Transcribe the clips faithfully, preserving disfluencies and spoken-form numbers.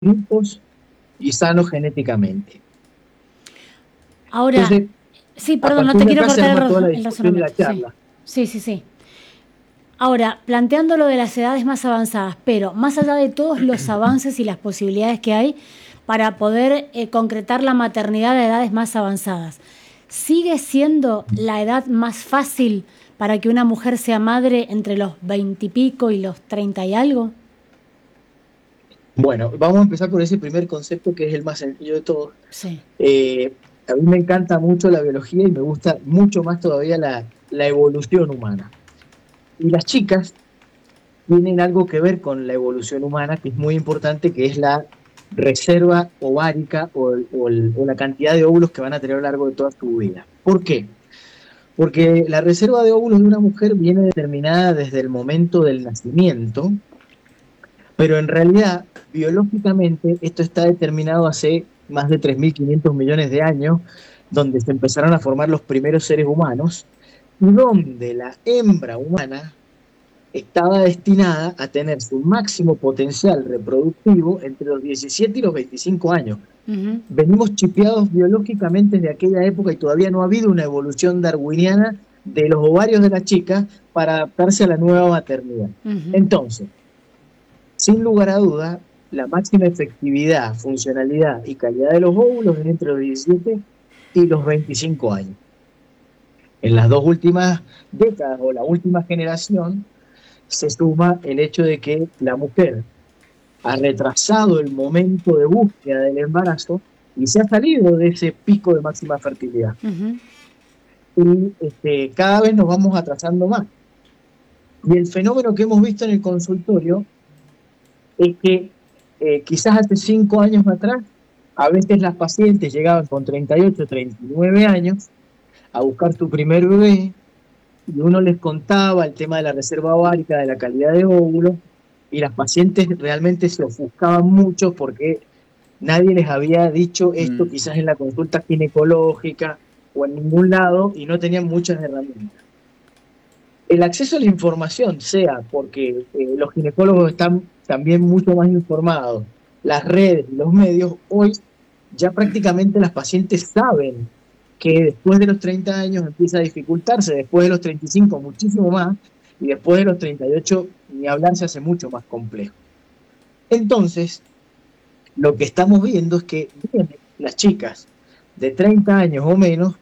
ricos y sanos genéticamente. Ahora, Entonces, sí, a perdón, no partir te de quiero acá se cortar el, arma toda la raz- el discusión de la razonamiento. Sí, charla. sí, sí, sí. Ahora, planteando lo de las edades más avanzadas, pero más allá de todos los avances y las posibilidades que hay para poder eh, concretar la maternidad a edades más avanzadas, ¿sigue siendo la edad más fácil para que una mujer sea madre entre los veintipico y los treinta y algo? Bueno, vamos a empezar por ese primer concepto que es el más sencillo de todos. Sí. Eh, a mí me encanta mucho la biología y me gusta mucho más todavía la, la evolución humana. Y las chicas tienen algo que ver con la evolución humana, que es muy importante, que es la reserva ovárica o, el- o el- o la cantidad de óvulos que van a tener a lo largo de toda su vida. ¿Por qué? Porque la reserva de óvulos de una mujer viene determinada desde el momento del nacimiento, pero en realidad, biológicamente, esto está determinado hace más de tres mil quinientos millones de años, donde se empezaron a formar los primeros seres humanos, y donde la hembra humana estaba destinada a tener su máximo potencial reproductivo entre los diecisiete y los veinticinco años. Ujú. Venimos chipeados biológicamente de aquella época y todavía no ha habido una evolución darwiniana de los ovarios de la chica para adaptarse a la nueva maternidad. Ujú. Entonces, sin lugar a duda, la máxima efectividad, funcionalidad y calidad de los óvulos es entre los diecisiete y los veinticinco años. En las dos últimas décadas o la última generación se suma el hecho de que la mujer ha retrasado el momento de búsqueda del embarazo y se ha salido de ese pico de máxima fertilidad. Ujú. Y este, cada vez nos vamos atrasando más. Y el fenómeno que hemos visto en el consultorio es que eh, quizás hace cinco años atrás, a veces las pacientes llegaban con treinta y ocho, treinta y nueve años a buscar su primer bebé y uno les contaba el tema de la reserva ovárica, de la calidad de óvulos, y las pacientes realmente se ofuscaban mucho porque nadie les había dicho esto Mm. quizás en la consulta ginecológica o en ningún lado y no tenían muchas herramientas. El acceso a la información, sea porque eh, los ginecólogos están también mucho más informados, las redes y los medios, hoy ya prácticamente las pacientes saben que después de los treinta años empieza a dificultarse, después de los treinta y cinco muchísimo más, y después de los treinta y ocho ni hablar se hace mucho más complejo. Entonces, lo que estamos viendo es que vienen las chicas de treinta años o menos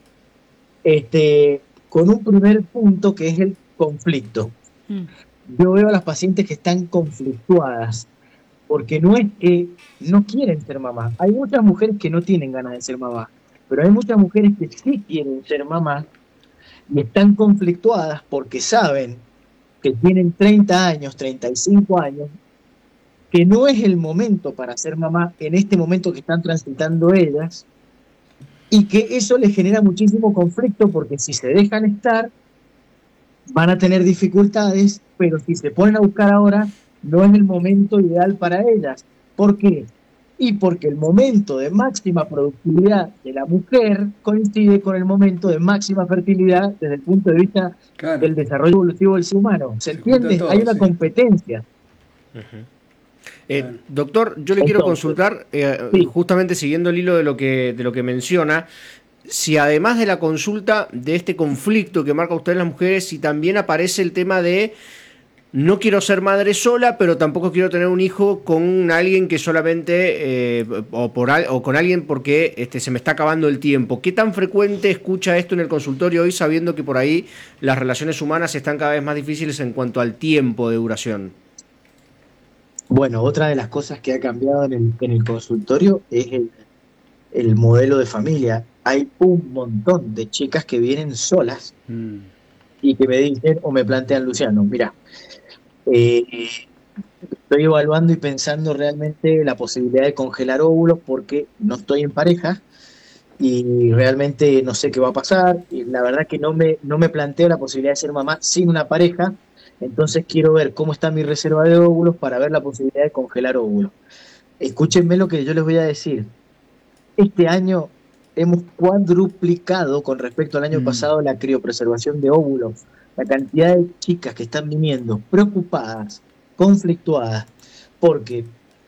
este, con un primer punto que es el conflicto. Mm. Yo veo a las pacientes que están conflictuadas, porque no es que no quieren ser mamás. Hay muchas mujeres que no tienen ganas de ser mamás, pero hay muchas mujeres que sí quieren ser mamás y están conflictuadas porque saben que tienen treinta años, treinta y cinco años, que no es el momento para ser mamá en este momento que están transitando ellas, y que eso les genera muchísimo conflicto porque si se dejan estar, van a tener dificultades, pero si se ponen a buscar ahora, no es el momento ideal para ellas. ¿Por qué? Y porque el momento de máxima productividad de la mujer coincide con el momento de máxima fertilidad desde el punto de vista Claro, del desarrollo evolutivo del ser humano. ¿Se se junta entiende? todo, Hay una sí. competencia. Ujú. Eh, Claro. doctor, yo le quiero Entonces, consultar, eh, sí, justamente siguiendo el hilo de lo que, de lo que menciona, si además de la consulta de este conflicto que marca usted en las mujeres, si también aparece el tema de no quiero ser madre sola, pero tampoco quiero tener un hijo con alguien que solamente, eh, o, por al, o con alguien porque este, se me está acabando el tiempo. ¿Qué tan frecuente escucha esto en el consultorio hoy, sabiendo que por ahí las relaciones humanas están cada vez más difíciles en cuanto al tiempo de duración? bueno, otra de las cosas que ha cambiado en el, en el consultorio es el, el modelo de familia. Hay un montón de chicas que vienen solas Mm. y que me dicen o me plantean, Luciano, mira, eh, estoy evaluando y pensando realmente la posibilidad de congelar óvulos porque no estoy en pareja y realmente no sé qué va a pasar y la verdad que no me, no me planteo la posibilidad de ser mamá sin una pareja, entonces quiero ver cómo está mi reserva de óvulos para ver la posibilidad de congelar óvulos. Escúchenme lo que yo les voy a decir. Este año hemos cuadruplicado con respecto al año Mm. pasado la criopreservación de óvulos. La cantidad de chicas que están viniendo preocupadas, conflictuadas, porque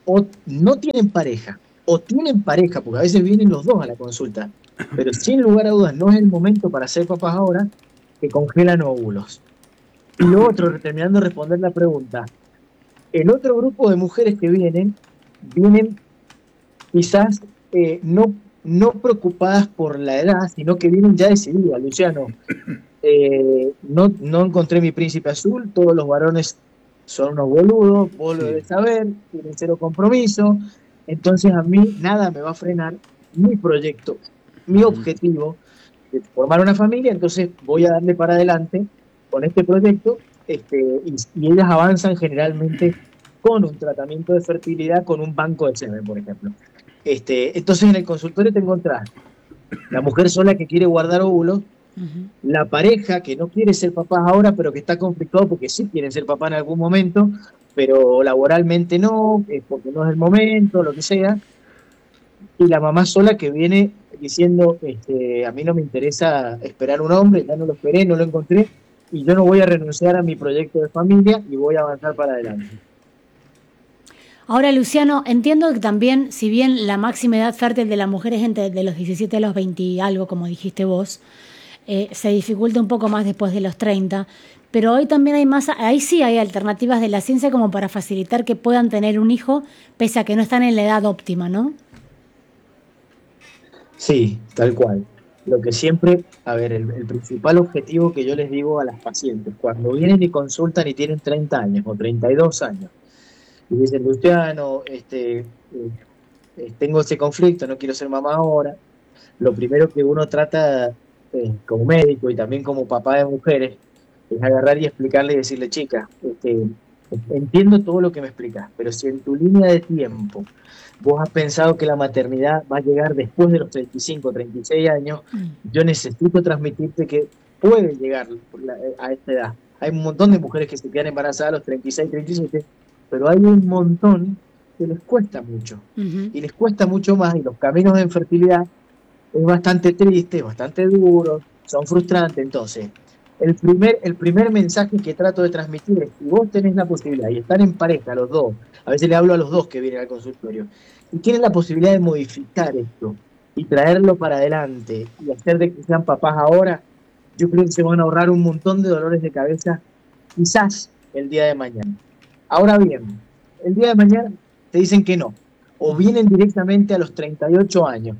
o no tienen pareja, o tienen pareja, porque a veces vienen los dos a la consulta, pero sin lugar a dudas no es el momento para ser papás ahora, que congelan óvulos. Y lo otro, terminando de responder la pregunta, el otro grupo de mujeres que vienen, vienen quizás eh, no, no preocupadas por la edad, sino que vienen ya decididas. Luciano, eh, no, no encontré mi príncipe azul, todos los varones son unos boludos, vos lo debes saber, tienen cero compromiso, entonces a mí nada me va a frenar mi proyecto, mi objetivo de formar una familia, entonces voy a darle para adelante con este proyecto, este, y, y ellas avanzan generalmente con un tratamiento de fertilidad, con un banco de semen, por ejemplo. Este, entonces en el consultorio te encontrás la mujer sola que quiere guardar óvulos, uh-huh. la pareja que no quiere ser papás ahora, pero que está conflictuado porque sí quieren ser papás en algún momento, pero laboralmente no, es porque no es el momento, lo que sea, y la mamá sola que viene diciendo, este, a mí no me interesa esperar un hombre, ya no lo esperé, no lo encontré, y yo no voy a renunciar a mi proyecto de familia y voy a avanzar para adelante. Ahora, Luciano, entiendo que también, si bien la máxima edad fértil de la mujer es entre de los diecisiete a los veinte y algo, como dijiste vos, eh, se dificulta un poco más después de los treinta, pero hoy también hay más, ahí sí hay alternativas de la ciencia como para facilitar que puedan tener un hijo, pese a que no están en la edad óptima, ¿no? Sí, tal cual. Lo que siempre, a ver, el, el principal objetivo que yo les digo a las pacientes, cuando vienen y consultan y tienen treinta años o treinta y dos años, y dicen, Luciano, este, eh, tengo ese conflicto, no quiero ser mamá ahora, lo primero que uno trata eh, como médico y también como papá de mujeres es agarrar y explicarle y decirle, chica, este, entiendo todo lo que me explicas, pero si en tu línea de tiempo vos has pensado que la maternidad va a llegar después de los treinta y cinco, treinta y seis años, yo necesito transmitirte que puede llegar a esta edad. Hay un montón de mujeres que se quedan embarazadas a los treinta y seis, treinta y siete, pero hay un montón que les cuesta mucho. Uh-huh. Y les cuesta mucho más, y los caminos de infertilidad es bastante triste, bastante duro, son frustrantes. Entonces, el primer, el primer mensaje que trato de transmitir es, si vos tenés la posibilidad, y están en pareja los dos, a veces le hablo a los dos que vienen al consultorio, y tienen la posibilidad de modificar esto, y traerlo para adelante, y hacer de que sean papás ahora, yo creo que se van a ahorrar un montón de dolores de cabeza, quizás el día de mañana. Ahora bien, el día de mañana te dicen que no, o vienen directamente a los treinta y ocho años,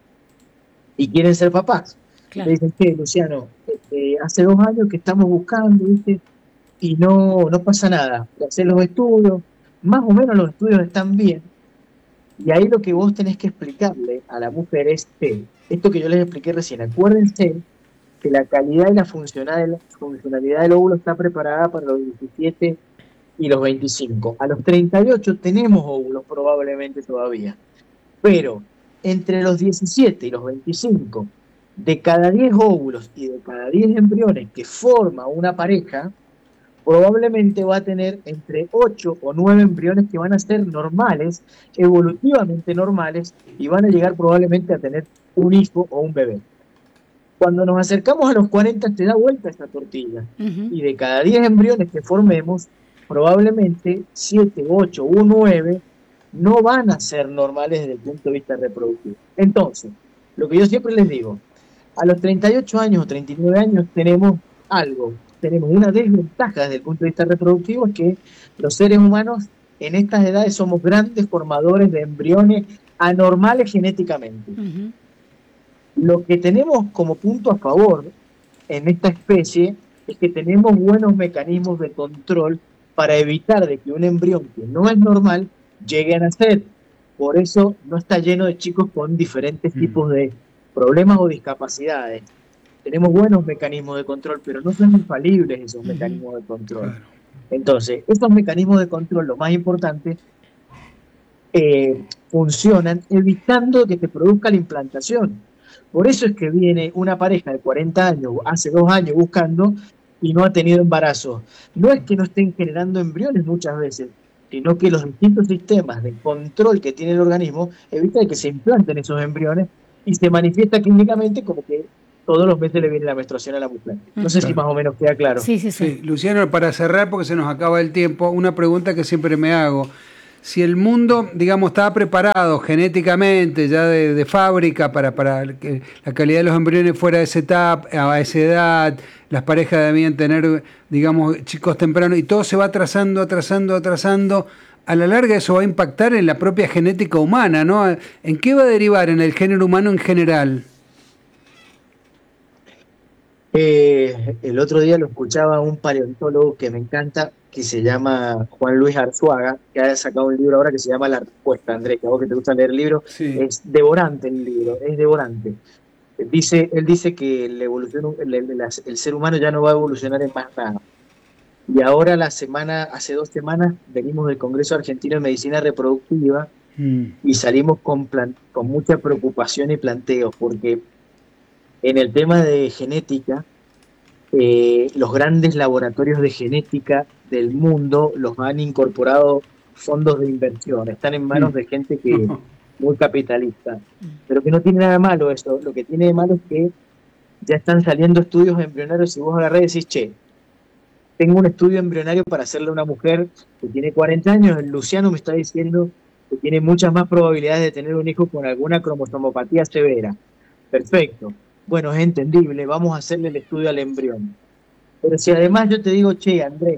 y quieren ser papás. Claro. Le dicen que, Luciano, este, hace dos años que estamos buscando, ¿viste? Y no, no pasa nada. Hacer los estudios, más o menos los estudios están bien. Y ahí lo que vos tenés que explicarle a la mujer es que, esto que yo les expliqué recién, acuérdense que la calidad y la funcionalidad del óvulo está preparada para los diecisiete y los veinticinco. A los treinta y ocho tenemos óvulos probablemente todavía. Pero entre los diecisiete y los veinticinco, de cada diez óvulos y de cada diez embriones que forma una pareja, probablemente va a tener entre ocho o nueve embriones que van a ser normales, evolutivamente normales, y van a llegar probablemente a tener un hijo o un bebé. Cuando nos acercamos a los cuarenta, te da vuelta esta tortilla. Uh-huh. Y de cada diez embriones que formemos, probablemente siete, ocho o nueve no van a ser normales desde el punto de vista reproductivo. Entonces, lo que yo siempre les digo, a los treinta y ocho años o treinta y nueve años tenemos algo, tenemos una desventaja desde el punto de vista reproductivo, es que los seres humanos en estas edades somos grandes formadores de embriones anormales genéticamente. Uh-huh. Lo que tenemos como punto a favor en esta especie es que tenemos buenos mecanismos de control para evitar de que un embrión que no es normal llegue a nacer. Por eso no está lleno de chicos con diferentes uh-huh. tipos de problemas o discapacidades. Tenemos buenos mecanismos de control, pero no son infalibles esos uh-huh. mecanismos de control. Claro. Entonces, estos mecanismos de control, lo más importante, eh, funcionan evitando que se produzca la implantación. Por eso es que viene una pareja de cuarenta años, hace dos años buscando, y no ha tenido embarazo. No es que no estén generando embriones muchas veces, sino que los distintos sistemas de control que tiene el organismo evitan que se implanten esos embriones, y se manifiesta clínicamente como que todos los meses le viene la menstruación a la mujer. No sé claro. si más o menos queda claro. Sí, sí, sí. sí, Luciano, para cerrar, porque se nos acaba el tiempo, una pregunta que siempre me hago. si el mundo, digamos, estaba preparado genéticamente, ya de, de fábrica, para, para que la calidad de los embriones fuera a esa etapa, a esa edad, las parejas debían tener, digamos, chicos tempranos, y todo se va atrasando, atrasando, atrasando. A la larga eso va a impactar en la propia genética humana, ¿no? ¿En qué va a derivar en el género humano en general? Eh, el otro día lo escuchaba un paleontólogo que me encanta, que se llama Juan Luis Arzuaga, que ha sacado un libro ahora que se llama La Respuesta, Andrés, que a vos que te gusta leer libros, Sí. es devorante el libro, es devorante. Dice, él dice que la evolución, el, el, el ser humano ya no va a evolucionar en más nada. Y ahora la semana, hace dos semanas, venimos del Congreso Argentino de Medicina Reproductiva mm. y salimos con, plan, con mucha preocupación y planteos, porque en el tema de genética, eh, los grandes laboratorios de genética del mundo los han incorporado fondos de inversión, están en manos mm. de gente que muy capitalista, pero que no tiene nada malo eso. Lo que tiene de malo es que ya están saliendo estudios embrionarios y vos agarrás y decís, che, tengo un estudio embrionario para hacerle a una mujer que tiene cuarenta años, el Luciano me está diciendo que tiene muchas más probabilidades de tener un hijo con alguna cromosomopatía severa. Perfecto. Bueno, es entendible, vamos a hacerle el estudio al embrión. Pero si además yo te digo, che, Andrés,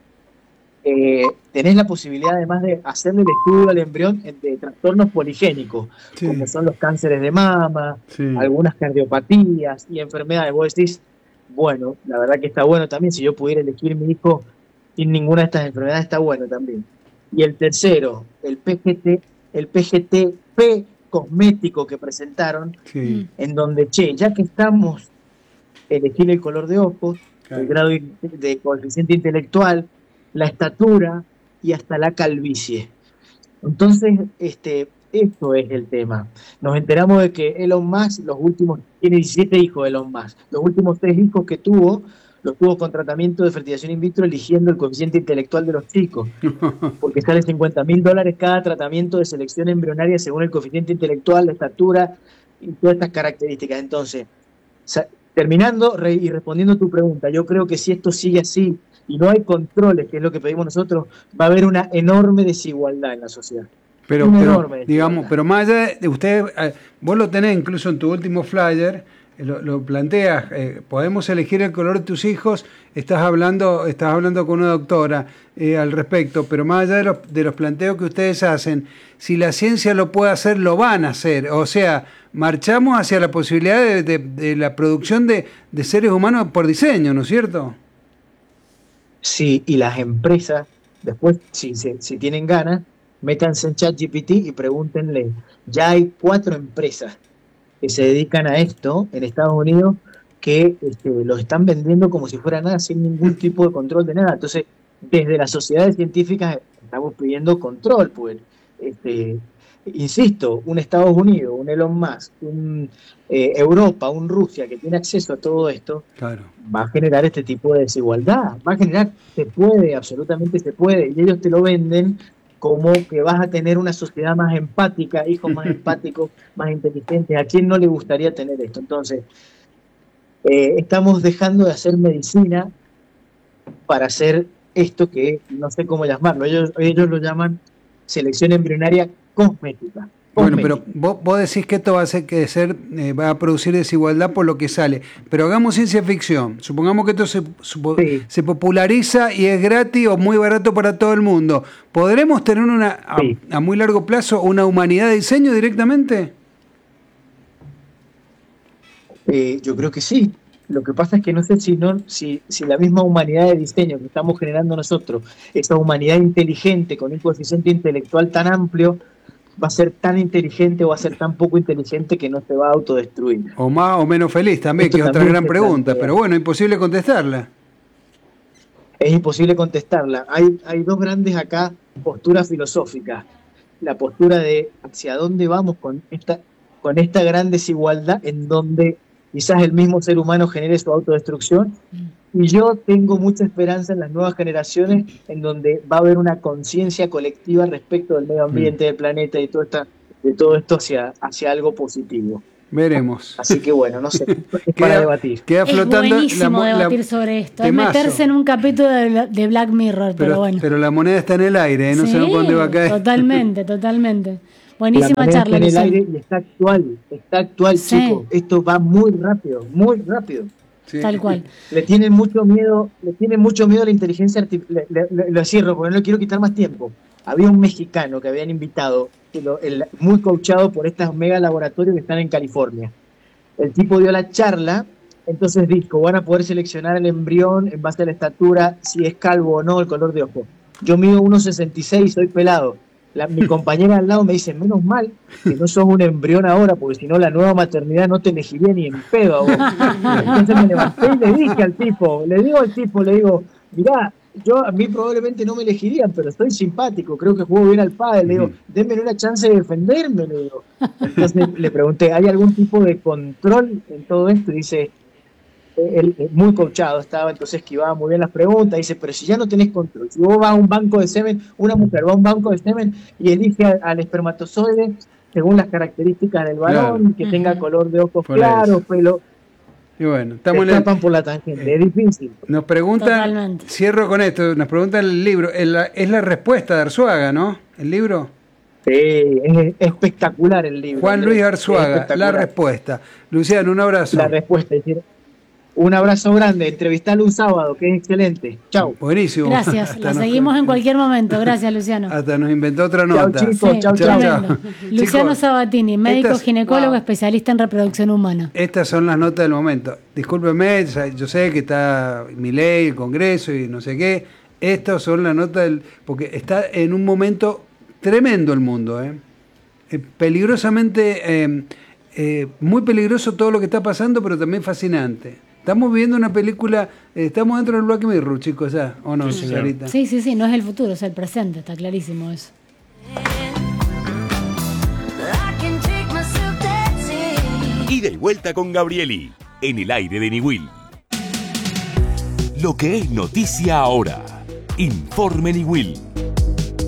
eh, tenés la posibilidad además de hacerle el estudio al embrión de trastornos poligénicos, sí. como son los cánceres de mama, sí. algunas cardiopatías y enfermedades. Vos decís, bueno, la verdad que está bueno también, si yo pudiera elegir mi hijo sin ninguna de estas enfermedades, está bueno también. Y el tercero, el P G T, el P G T P cosmético que presentaron, sí. en donde, che, ya que estamos, elegir el color de ojos, claro. el grado de coeficiente intelectual, la estatura y hasta la calvicie. Entonces, este, esto es el tema. Nos enteramos de que Elon Musk, los últimos, tiene diecisiete hijos Elon Musk, los últimos tres hijos que tuvo, los tuvo con tratamiento de fertilización in vitro eligiendo el coeficiente intelectual de los chicos, porque sale cincuenta mil dólares cada tratamiento de selección embrionaria según el coeficiente intelectual, la estatura y todas estas características. Entonces, terminando re y respondiendo a tu pregunta, yo creo que si esto sigue así y no hay controles, que es lo que pedimos nosotros, va a haber una enorme desigualdad en la sociedad. Pero, pero digamos, pero más allá de usted, vos lo tenés incluso en tu último flyer, lo, lo planteas, eh, podemos elegir el color de tus hijos, estás hablando, estás hablando con una doctora eh, al respecto, pero más allá de los, de los planteos que ustedes hacen, si la ciencia lo puede hacer, lo van a hacer. O sea, marchamos hacia la posibilidad de, de, de la producción de, de seres humanos por diseño, ¿no es cierto? Sí, y las empresas, después, si, si, si tienen ganas, métanse en ChatGPT y pregúntenle. Ya hay cuatro empresas que se dedican a esto en Estados Unidos que este, lo están vendiendo como si fuera nada, sin ningún tipo de control de nada. Entonces, desde las sociedades científicas estamos pidiendo control, pues. Este, insisto, un Estados Unidos, un Elon Musk, un eh, Europa, un Rusia que tiene acceso a todo esto, claro. va a generar este tipo de desigualdad. Va a generar, se puede, absolutamente se puede, y ellos te lo venden como que vas a tener una sociedad más empática, hijos más empáticos, más inteligentes. ¿A quién no le gustaría tener esto? Entonces, eh, estamos dejando de hacer medicina para hacer esto que no sé cómo llamarlo. Ellos, ellos lo llaman selección embrionaria cosmética. Bueno, pero vos, vos decís que esto va a ser que ser, eh, va a producir desigualdad por lo que sale. Pero hagamos ciencia ficción. Supongamos que esto se, sí. se populariza y es gratis o muy barato para todo el mundo. ¿Podremos tener una sí. a, a muy largo plazo una humanidad de diseño directamente? Eh, yo creo que sí. Lo que pasa es que no sé si, no, si, si la misma humanidad de diseño que estamos generando nosotros, esa humanidad inteligente con un coeficiente intelectual tan amplio, va a ser tan inteligente o va a ser tan poco inteligente que no se va a autodestruir. O más o menos feliz también, Esto que es otra gran pregunta, plantea. Pero bueno, imposible contestarla. Es imposible contestarla. Hay, hay dos grandes acá posturas filosóficas. La postura de hacia dónde vamos con esta, con esta gran desigualdad en donde quizás el mismo ser humano genere su autodestrucción. Y yo tengo mucha esperanza en las nuevas generaciones en donde va a haber una conciencia colectiva respecto del medio ambiente, mm. del planeta y todo, esta, de todo esto hacia, hacia algo positivo. Veremos. Así que bueno, no sé, es queda, para debatir. Queda flotando. Es buenísimo la, debatir la, sobre esto. temazo. Es meterse en un capítulo de, de Black Mirror, pero, pero bueno. Pero la moneda está en el aire, ¿eh? No sí, sabemos dónde va a caer. Totalmente, totalmente. Buenísima la charla. Está en el aire y está actual, está actual, sí. chicos. Esto va muy rápido, muy rápido. Sí. Tal cual. Le tienen mucho miedo, le tienen mucho miedo a la inteligencia artificial. Le, le, lo cierro porque no le quiero quitar más tiempo. Había un mexicano que habían invitado, lo, el, muy coachado por estos mega laboratorios que están en California. El tipo dio la charla, entonces dijo, van a poder seleccionar el embrión en base a la estatura, si es calvo o no, el color de ojo. Yo mido uno sesenta y seis, soy pelado. La, mi compañera al lado me dice, menos mal que no sos un embrión ahora, porque si no la nueva maternidad no te elegiría ni en pedo a vos. Entonces me levanté y le dije al tipo, le digo al tipo, le digo, mirá, yo a mí probablemente no me elegirían, pero estoy simpático, creo que juego bien al pádel, le digo, denme una chance de defenderme, le digo. Entonces le pregunté, ¿hay algún tipo de control en todo esto? Y dice, él, él muy coachado estaba, entonces esquivaba muy bien las preguntas, dice, pero si ya no tenés control, si vos vas a un banco de semen, una mujer va a un banco de semen y elige al, al espermatozoide según las características del varón, claro, que uh-huh. tenga color de ojos por claros, eso. Pelo... Y bueno, estamos se escapan por la tangente, eh, es difícil. Nos preguntan, Totalmente. Cierro con esto, nos preguntan el libro, es la, es la respuesta de Arzuaga, ¿no? ¿El libro? Sí, es espectacular el libro. Juan Luis Arzuaga, la respuesta. Luciano, un abrazo. La respuesta, es decir, un abrazo grande, entrevistarlo un sábado, que es excelente. Chau. Buenísimo. Gracias, Hasta la nos... seguimos en cualquier momento. Gracias, Luciano. Hasta nos inventó otra nota. Chau, chicos, sí, chau, chau. chau. Luciano Chicos, Sabatini, médico estas, ginecólogo, wow. especialista en reproducción humana. Estas son las notas del momento. Discúlpeme, yo sé que está Milei, el Congreso y no sé qué. Estas son las notas del... Porque está en un momento tremendo el mundo, ¿eh? Eh, peligrosamente... Eh, eh, muy peligroso todo lo que está pasando, pero también fascinante. Estamos viendo una película, eh, estamos dentro del Black Mirror, chicos, ¿ya? ¿O no, sí, señorita? Sí, sí, sí, no es el futuro, es el presente, está clarísimo eso. Ida y vuelta con Gabrieli, en el aire de Niwil. Lo que es noticia ahora. Informe Niwil.